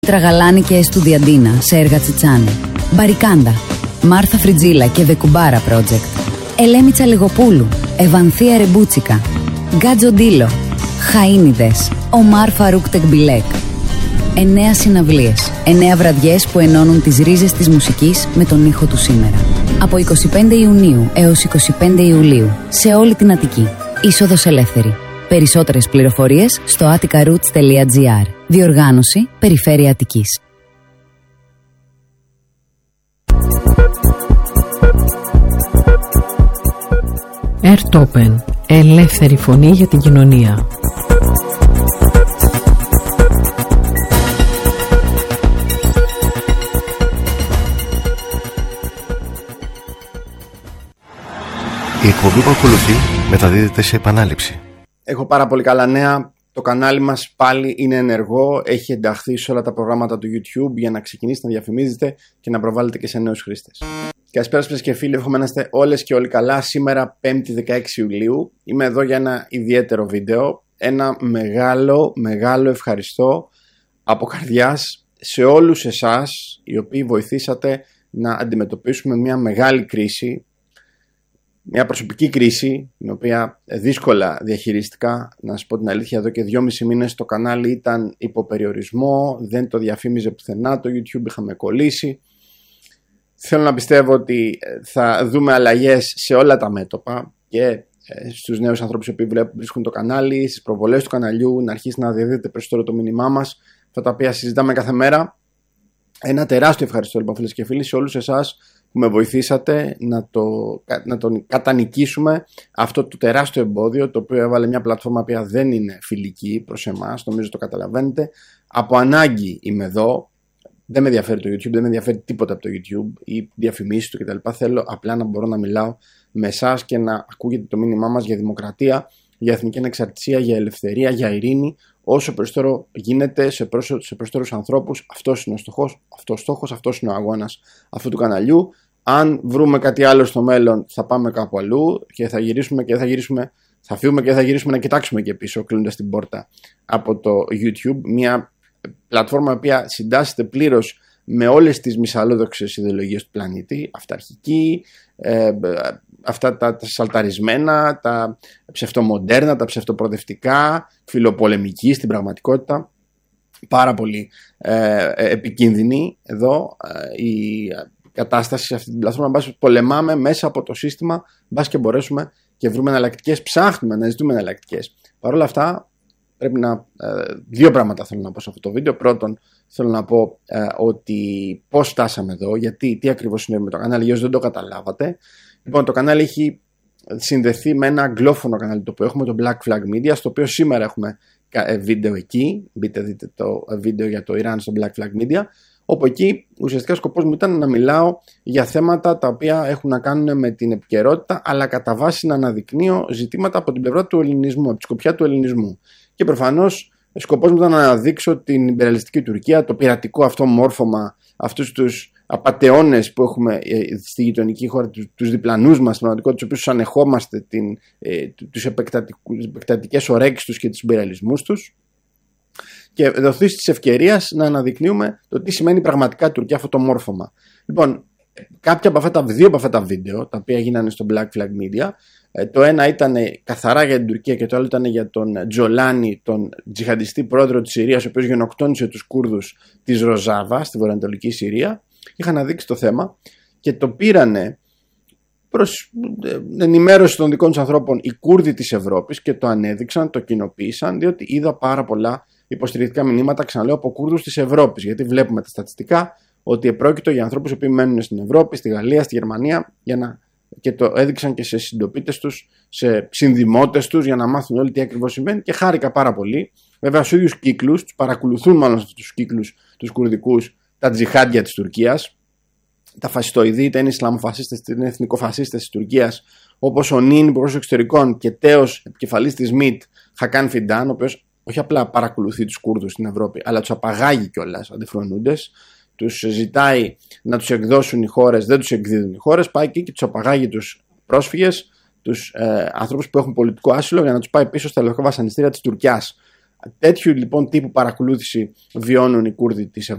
Τραγαλάνη και Εστουδιαντίνα σε έργα Τσιτσάνη. Μπαρικάντα, Μάρθα Φριτζίλα και Δεκουμπάρα Project. Ελένη Τσαλιγοπούλου, Ευανθία Ρεμπούτσικα. Γκάτζο Ντίλο, Χαΐνιδες, Ομάρ Φαρούκ Τεκμπιλέκ. 9 συναυλίες, 9 βραδιές που ενώνουν τις ρίζες της μουσικής με τον ήχο του σήμερα. Από 25 Ιουνίου έως 25 Ιουλίου σε όλη την Αττική. Είσοδος ελεύθερη. Περισσότερες πληροφορίες στο atticaroots.gr. Διοργάνωση Περιφέρεια Αττικής. Airtopen. Ελεύθερη φωνή για την κοινωνία. Η εκπομπή που ακολουθεί μεταδίδεται σε επανάληψη. Έχω πάρα πολύ καλά νέα. Το κανάλι μας πάλι είναι ενεργό. Έχει ενταχθεί σε όλα τα προγράμματα του YouTube για να ξεκινήσει να διαφημίζετε και να προβάλλετε και σε νέους χρήστες. Καλησπέρα σας και φίλοι, εύχομαι να είστε όλες και όλοι καλά. Σήμερα 5η 16 Ιουλίου είμαι εδώ για ένα ιδιαίτερο βίντεο. Ένα μεγάλο ευχαριστώ από καρδιάς σε όλους εσάς οι οποίοι βοηθήσατε να αντιμετωπίσουμε μια μεγάλη κρίση. Μια προσωπική κρίση, την οποία δύσκολα διαχειρίστηκα. Να σας πω την αλήθεια, εδώ και 2,5 μήνες το κανάλι ήταν υποπεριορισμό, δεν το διαφήμιζε πουθενά το YouTube, είχαμε κολλήσει. Θέλω να πιστεύω ότι θα δούμε αλλαγές σε όλα τα μέτωπα και στους νέους ανθρώπους που βρίσκουν το κανάλι, στις προβολές του καναλιού, να αρχίσει να διαδίδεται περισσότερο το μήνυμά μας, αυτά τα οποία συζητάμε κάθε μέρα. Ένα τεράστιο ευχαριστώ λοιπόν φίλες και φίλοι σε όλους εσάς που με βοηθήσατε να τον κατανικήσουμε αυτό το τεράστιο εμπόδιο, το οποίο έβαλε μια πλατφόρμα που δεν είναι φιλική προς εμάς, νομίζω το καταλαβαίνετε. Από ανάγκη είμαι εδώ, δεν με ενδιαφέρει το YouTube, δεν με ενδιαφέρει τίποτα από το YouTube ή διαφημίσεις του κτλ. Θέλω απλά να μπορώ να μιλάω με εσάς και να ακούγεται το μήνυμά μας για δημοκρατία, για εθνική ανεξαρτησία, για ελευθερία, για ειρήνη, όσο περισσότερο γίνεται σε περισσότερους ανθρώπους. Αυτός είναι ο στόχος, αυτός είναι ο αγώνας αυτού του καναλιού. Αν βρούμε κάτι άλλο στο μέλλον, θα πάμε κάπου αλλού και θα γυρίσουμε και θα φύγουμε και θα γυρίσουμε να κοιτάξουμε και πίσω, κλείνοντας την πόρτα από το YouTube. Μια πλατφόρμα που συντάσσεται πλήρως με όλες τις μυσαλλόδοξες ιδεολογίες του πλανήτη, αυταρχική, αυτά τα σαλταρισμένα, τα ψευτομοντέρνα, τα ψευτοπροοδευτικά, φιλοπολεμική στην πραγματικότητα, πάρα πολύ επικίνδυνη εδώ η κατάσταση σε αυτή την πλατφόρμα. Μπας πολεμάμε μέσα από το σύστημα, μπας και μπορέσουμε και βρούμε εναλλακτικές, ψάχνουμε να ζητούμε εναλλακτικές. Παρ' όλα αυτά πρέπει δύο πράγματα θέλω να πω σε αυτό το βίντεο. Πρώτον, θέλω να πω ότι πώς φτάσαμε εδώ, τι ακριβώς συνέβη με το κανάλι, για όσους δεν το καταλάβατε. Λοιπόν, το κανάλι έχει συνδεθεί με ένα αγγλόφωνο κανάλι το οποίο έχουμε, το Black Flag Media, στο οποίο σήμερα έχουμε βίντεο εκεί. Μπείτε δείτε το βίντεο για το Ιράν στο Black Flag Media, όπου εκεί ουσιαστικά σκοπός μου ήταν να μιλάω για θέματα τα οποία έχουν να κάνουν με την επικαιρότητα, αλλά κατά βάση να αναδεικνύω ζητήματα από την πλευρά του ελληνισμού, από τη σκοπιά του ελληνισμού. Και προφανώς σκοπός μου ήταν να αναδείξω την ιμπεριαλιστική Τουρκία, το πειρατικό αυτό μόρφωμα, αυτούς τους απατεώνες που έχουμε στη γειτονική χώρα, τους διπλανούς μας, στην πραγματικότητα, τους οποίους ανεχόμαστε τις επεκτατικές ορέξεις τους και τους ιμπεριαλισμούς τους. Και δοθεί της ευκαιρίας να αναδεικνύουμε το τι σημαίνει πραγματικά Τουρκία αυτό το μόρφωμα. Λοιπόν, δύο από αυτά τα βίντεο, τα οποία γίνανε στο Black Flag Media, το ένα ήταν καθαρά για την Τουρκία και το άλλο ήταν για τον Τζολάνι, τον τζιχαντιστή πρόεδρο της Συρίας, ο οποίος γενοκτόνησε τους Κούρδους της Ροζάβα στη βορειοανατολική Συρία. Είχαν αναδείξει το θέμα και το πήρανε προς ενημέρωση των δικών τους ανθρώπων οι Κούρδοι της Ευρώπης και το ανέδειξαν, το κοινοποίησαν, διότι είδα πάρα πολλά υποστηρικτικά μηνύματα, ξαναλέω, από Κούρδους της Ευρώπης. Γιατί βλέπουμε τα στατιστικά ότι επρόκειτο για ανθρώπους που μένουν στην Ευρώπη, στη Γαλλία, στη Γερμανία, και το έδειξαν και σε συντοπίτες τους, σε συνδημότες τους, για να μάθουν όλοι τι ακριβώς συμβαίνει, και χάρηκα πάρα πολύ. Βέβαια, στους ίδιους κύκλους, τους παρακολουθούν μάλλον σε αυτούς τους κύκλους, τους κουρδικούς, τα τζιχάντια της Τουρκίας, τα φασιστοειδή, είτε είναι Ισλαμοφασίστες, είτε είναι εθνικοφασίστες της Τουρκίας, όπως ο νυν υπουργός εξωτερικών και τέος επικεφαλής της ΜΙΤ, Χακάν Φιντάν, ο οποίος όχι απλά παρακολουθεί τους Κούρδους στην Ευρώπη, αλλά τους απαγάγει κιόλας αντιφρονούντες. Τους ζητάει να τους εκδώσουν οι χώρες, δεν τους εκδίδουν οι χώρες, πάει εκεί και τους απαγάγει τους πρόσφυγες, τους ανθρώπους που έχουν πολιτικό άσυλο, για να τους πάει πίσω στα λευκά βασανιστήρια της Τουρκιάς. Τέτοιου λοιπόν τύπου παρακολούθηση βιώνουν οι Κούρδοι της Ευρώπης.